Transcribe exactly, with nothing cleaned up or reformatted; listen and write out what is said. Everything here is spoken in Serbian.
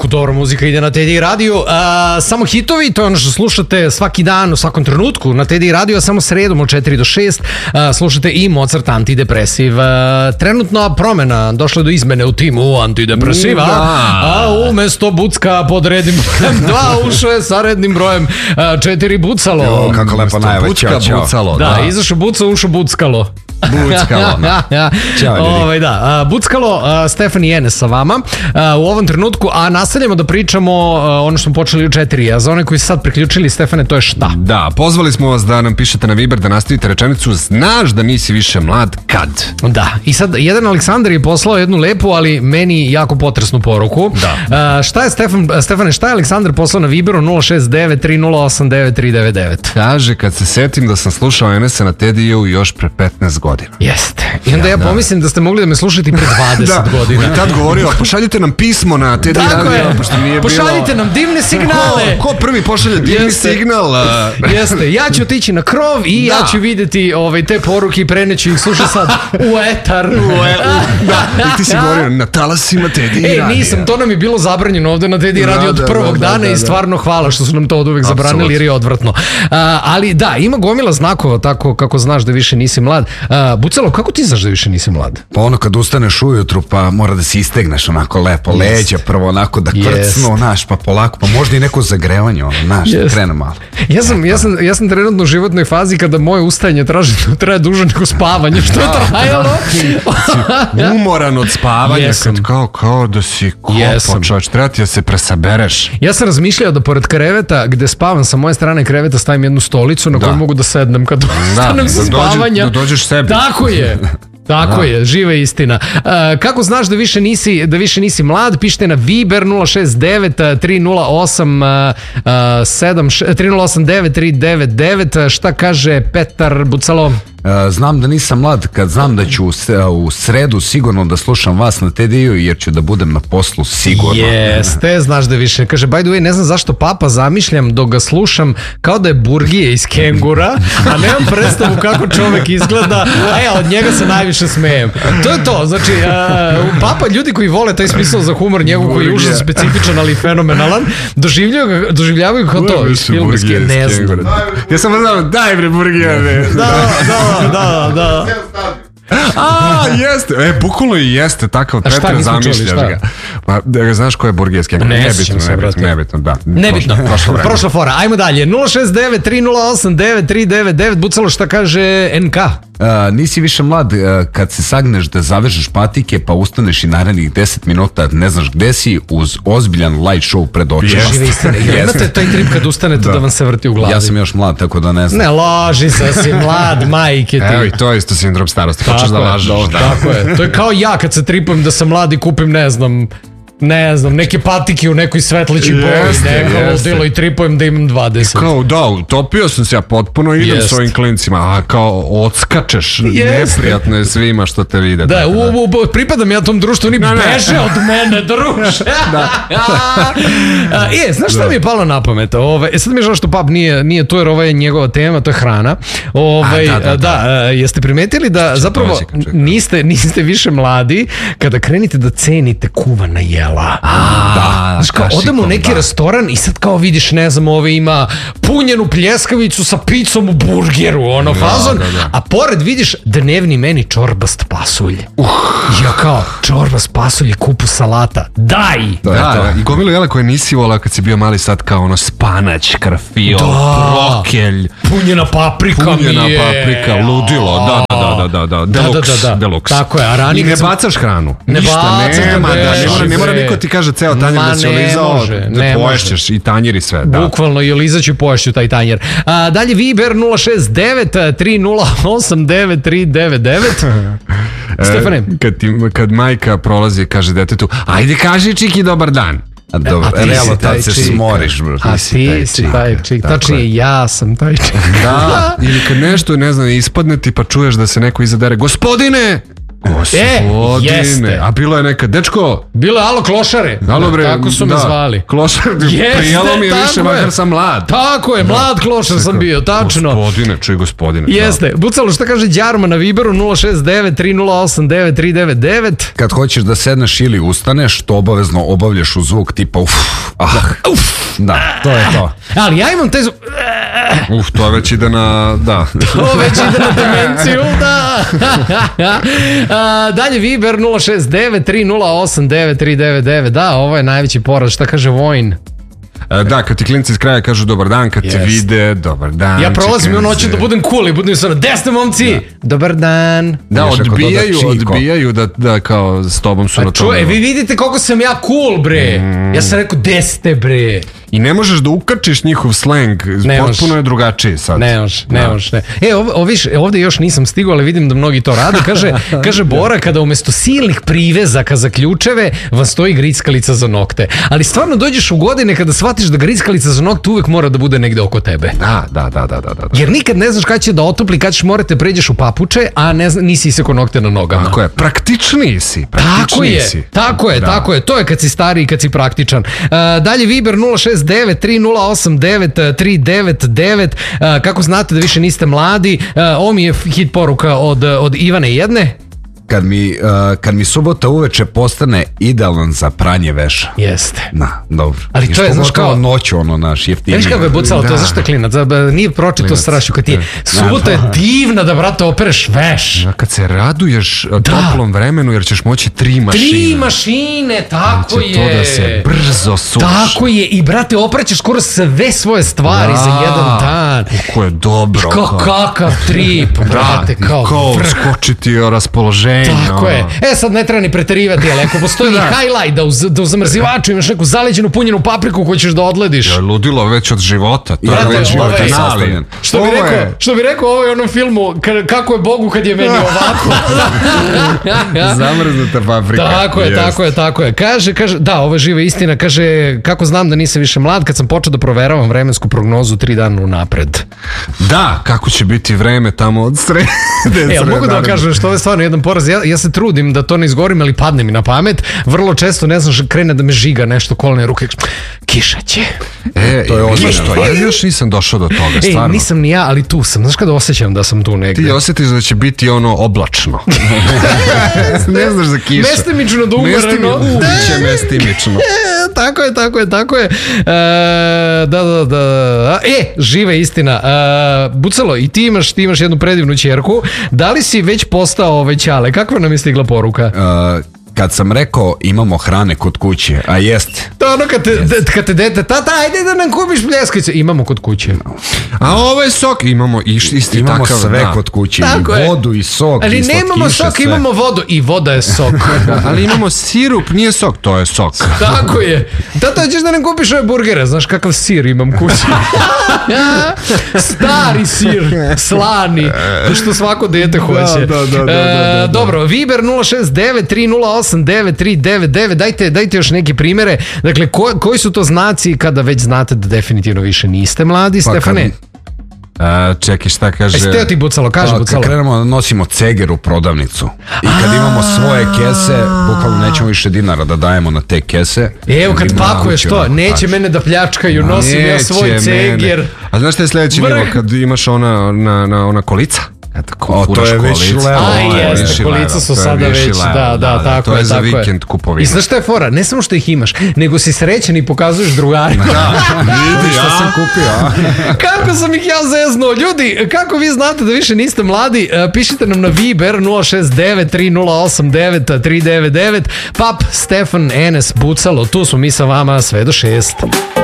Jako dobra muzika ide na Teddy Radio. Uh, samo hitovi, to je ono što slušate svaki dan, u svakom trenutku na Teddy Radio, a samo sredom od četiri do šest uh, slušate i Mozart Antidepresiv. Uh, trenutna promena, došla je do izmene u timu Antidepresiva, da. A umesto Bucka pod rednim brojem dva ušao je sa rednim brojem uh, četiri Bucalo. Jo, kako lepo najava. Bucka, Bucalo. Da, da. Izašao Buca, ušao Buckalo. Buckalo, da. Ćao, ovaj, da. Uh, Buckalo, uh, Stefani Jene sa vama uh, u ovom trenutku, a nastavljamo da pričamo uh, ono što smo počeli u četiri, a za one koji se sad priključili, Stefane, to je šta? Da, pozvali smo vas da nam pišete na Viber, da nastavite rečenicu znaš da nisi više mlad kad? Da, i sad jedan Aleksandar je poslao jednu lepu, ali meni jako potresnu poruku. Da. Uh, šta je Stefan, Stefane, šta je Aleksandar poslao na Viberu nula šest devet tri nula osam devet tri devet devet? Kaže, kad se setim da sam slušao Enesa na Tediju još pre petnaest godina. Jeste. I onda ja, ja pomislim da ste mogli da me slušate pre dvadeset da. godina. On je tad govorio, pošaljite nam pismo na Teddy Tako Radio, je. pošto nije Pošaljite bilo... nam divne signale. Ko, ko prvi pošalje divni Jeste. signal? A... Jeste. Ja ću otići na krov i da. ja ću vidjeti ovaj, te poruke i preneću ih, slušaj sad, u etar. U e, u, da. I ti si govorio, na talasima Teddy Radio. Ej, nisam, to nam je bilo zabranjeno ovde na Teddy Radio od prvog da, da, dana da, da, i stvarno hvala što su nam to od uvek zabranili jer je odvratno. Uh, ali da, ima gomila znakova tako kako znaš da više nisi mlad. Uh, Bucalo, kako ti znaš da više nisi mlad? Pa ono kad ustaneš ujutru pa mora da se istegneš onako lepo, yes. leđa prvo onako da krcnu, yes. naš, pa polako, pa možda i neko zagrevanje, ono, naš, yes. da krene malo. Ja sam, ja, sam, ja sam trenutno u životnoj fazi kada moje ustajanje traži, traje duže nego spavanje, što je trajalo. Umoran od spavanja, kad kao, kao da si kopo, čovječ, treba ti da se presabereš. Ja sam razmišljao da pored kreveta, gde spavam sa moje strane kreveta, stavim jednu stolicu na koju da. mogu da sednem kad ustanem sa spavanja. Da dođeš sebi. Tako je. Tako da. je, živa istina. Uh, kako znaš da više nisi da više nisi mlad? Pišite na Viber nula šest devet tri nula osam sedam tri nula osam devet tri devet devet. Šta kaže Petar Bucalo? Znam da nisam mlad kad znam da ću u sredu sigurno da slušam vas na Tediju jer ću da budem na poslu sigurno. Jeste, znaš da više. Kaže, by the way, ne znam zašto Papa zamišljam dok ga slušam kao da je Burgije iz Kengura, a nemam predstavu kako čovek izgleda, a ja od njega se najviše smejem. To je to, znači, uh, Papa, ljudi koji vole taj smisao za humor, njegov koji je užasno specifičan, ali fenomenalan, doživljavaju, doživljavaju kao to iz filma, ne znam. Ja sam znam, daj bre Burgije, bre. Da, da. Da, da. A, jeste. E, bukvalno i jeste takav Petar, zamišljaš ga. Pa, da znaš ko je Burgijski? Ne, nebitno, nebitno, nebitno, da. Nebitno. Prošlo, Prošla fora. Ajmo dalje. nula šest devet tri nula osam devet tri devet devet. Bucalo, šta kaže N K? Uh, nisi više mlad uh, kad se sagneš da zavežeš patike pa ustaneš i narednih deset minuta ne znaš gde si uz ozbiljan light show pred očima. Žive istine. Imate taj trip kad ustanete da. da vam se vrti u glavi? Ja sam još mlad, tako da ne znam. Ne laži se, si mlad, majke ti. Evo i to je isto sindrom starosti. Počeš da lažeš. Da. Tako je. To je kao ja kad se tripujem da sam mlad i kupim, ne znam, ne znam, neke patike u nekoj svetlići boji, neko ludilo i tripujem da imam dvadeset. Kao da, utopio sam se ja potpuno, idem s ovim klincima, a kao odskačeš, jest. Neprijatno je svima što te vide. Da, u, u, u, pripadam ja tom društvu, oni beže od mene, druže. Da. E, znaš šta da. mi je palo na pamet? Ove, e, sad mi je žao što Pap nije, nije tu, jer ovo je njegova tema, to je hrana. Ove, a, da, da, da. da, jeste primetili da Če, zapravo niste, niste više mladi kada krenite da cenite kuvana jela. A, da, znaš kao, odemo u neki da. restoran i sad kao vidiš, ne znam, ove ima punjenu pljeskavicu sa picom u burgeru, ono, da, fazon, da, da. a pored vidiš dnevni meni čorbast pasulj. Uh. Ja kao, čorbast pasulj i kupu salata, daj! Da, da, da. I gomilu jela koje nisi volao kad si bio mali, sad kao ono spanać, karfiol, da. brokelj, punjena paprika punjena mi je. paprika, ludilo, da, da, da, da, da, deluks, da, da, da. deluks. Tako je, a ranije... I ne bacaš hranu. Ne Ništa, bacaš, nema, ne, da, ne, mora, ne mora niko ti kaže ceo tanjer da si olizao, da poješćeš i tanjir i sve. Da. Bukvalno i olizaću i poješću taj tanjer. A, dalje Viber nula šest devet tri nula osam devet tri devet devet. Stefane. Kad, ti, kad majka prolazi i kaže detetu, ajde kaži čiki dobar dan. A dobro, realno tad se smoriš, bro. A ti si taj čik, tačnije ja sam taj čik. Da, ili kad nešto, ne znam, ispadne ti pa čuješ da se neko izadere, gospodine, Gospodine, jeste. a bilo je neka, dečko, Bilo je alo klošare, alo bre, tako su me da, zvali. Klošar, Jeste, prijelo mi je više, tako je. makar sam mlad. Tako je, mlad klošar sam bio, tačno. Gospodine, čuj gospodine. Jeste, Bucalo, šta kaže Đarma na Viberu nula šest devet tri nula osam devet tri devet devet? Kad hoćeš da sedneš ili ustaneš, to obavezno obavljaš u zvuk tipa uf, ah, Uf. da, to je to. Ali ja imam te... Uf, to već ide na, da. To već ide na demenciju, da. A, dalje Viber nula šest devet tri nula osam devet tri devet devet. Da, ovo je najveći poraz. Šta kaže Vojn? E, Da, kad ti klinci iz kraja kažu dobar dan, kad te Jest. vide, dobar dan. Ja prolazim i on hoće čekaj, da budem cool i budem se ono, desne momci, dobar dan. Da, Još ako odbijaju, doda čiko. odbijaju da, da kao s tobom su na A tome. čuje, vi vidite koliko sam ja cool, bre. Ja sam rekao, desne, bre. I ne možeš da ukačiš njihov slang, Ne potpuno možeš. je drugačiji sad. Ne može, ne Da. može. Ne. E, ov, oviš, ovde još nisam stigao, ali vidim da mnogi to rade. Kaže, kaže Bora, kada umesto silnih privezaka za ključeve vam stoji grickalica za nokte. Ali stvarno dođeš u godine kada shvatiš da grickalica za nokte uvek mora da bude negde oko tebe. Da, da, da, da, da, da. Jer nikad ne znaš kada će da otopli, kada ćeš morate pređeš u papuče, a ne zna, nisi isekao nokte na nogama. Tako je, praktičniji si, Tako praktičniji je, si. tako je, Da. tako je. To je kad si stariji i kad si praktičan. Uh, dalje Viber nula šest devet tri nula osam devet tri devet devet. Uh, kako znate da više niste mladi? Uh, ovo mi je hit poruka od, od Ivane jedne. Kad mi, uh, kad mi subota uveče postane idealan za pranje veša. Jeste. Na, dobro. Ali I to je, što znaš, gotovo kao- noću, ono, naš, jeftinije. Viš kako je bucalo to, Da. zašto je klinac? Da, ba, nije pročito Klinac. strašio kad ti je. Subota je divna da, brate, opereš veš. A kad se raduješ toplom vremenu, jer ćeš moći tri mašine. Tri mašine, tako Će je. to da se brzo suši. Tako je, i brate, oprećeš skoro sve svoje stvari Da. za jedan dan. Kako je dobro. Kao kakav trip, brate, kao, Kao vrh. skočiti raspoloženje. Tako je. E, sad ne treba ni preterivati, ali ako postoji i highlight da u, z- da u zamrzivaču imaš neku zaleđenu punjenu papriku koju ćeš da odlediš. Je ludilo već od života. To Brate, je već ovo je finale. sastavljen. Što bi, Ovo je- rekao, što bi rekao ovo je onom filmu ka- kako je Bogu kad je meni ovako. Zamrznuta paprika. Tako je, Jest. tako je, tako je. Kaže, kaže, da, ovo je živa istina. Kaže, kako znam da nisam više mlad kad sam počeo da proveravam vremensku prognozu tri dana unapred. Da, kako će biti vreme tamo od srede. E, ali mogu da vam srede- kažem što ovo je stvarno jedan poraz. Ja, ja se trudim da to ne izgovorim, ali padne mi na pamet. Vrlo često, ne znam, krene da me žiga nešto kolne ruke. Kiša će. E, To je znaš ozbiljno. što, ja još nisam došao do toga, Ej, stvarno. nisam ni ja, ali tu sam. Znaš kada osjećam da sam tu negde? Ti osjetiš da će biti ono oblačno. Ne znaš za kišu. Mestimično da umereno. Mestimi, ubiće mestimično. E, tako je, tako je, tako je. E, da, da, da. E, živa istina. E, Bucalo, i ti imaš, ti imaš jednu predivnu ćerku. Da li si već postao ovaj ćale? Kakva nam je stigla poruka? Uh, kad sam rekao imamo hrane kod kuće, a jeste. To je ono kad te, de- kad te dete, tata, ajde da nam kupiš pljeskavice. Imamo kod kuće. A ovo je sok. Imamo iš, isti Imamo takav. sve da. kod kuće, Tako i je. vodu i sok, Ali i nemamo slatkiše, sok, sve. imamo vodu. I voda je sok. Ali imamo sirup, nije sok, to je sok. Tako je. Tata, ćeš da nam kupiš ove burgere? Znaš kakav sir imam kući? Stari sir, slani, to što svako dete hoće. da, da, da, da, E, da. Dobro, Viber nula šest devet tri nula osam devet tri devet devet, dajte, dajte još neke primere. Dakle, ko, koji su to znaci kada već znate da definitivno više niste mladi, Pa kad- Stefane? A, čekaj, šta kaže? E, steo ti Bucalo, kaže Pa, Bucalo. kad krenemo da nosimo ceger u prodavnicu i kad imamo svoje kese, bukvalno nećemo više dinara da dajemo na te kese. Evo kad Idemo pakuješ kući, to, onako, neće paš. mene da pljačkaju, nosim ja Neće svoj mene. ceger. A znaš šta je sljedeći Vrh. nivo? Kad imaš ona, na, na, ona kolica? Kad O, to furaš je već kolicu, level. to A je jeste, viši kolica level, su to je sada viši već, level, da, da, tako to je, je za tako je. vikend kupovina. I znaš šta je fora? Ne samo što ih imaš, nego si srećan i pokazuješ drugarima. Vidi šta sam kupio, a? Kako sam ih ja zeznuo. Ljudi, kako vi znate da više niste mladi, e, pišite nam na Viber nula šest devet tri nula osam devet tri devet devet. Pap, Stefan, Enes, Bucalo, tu smo mi sa vama sve do šest.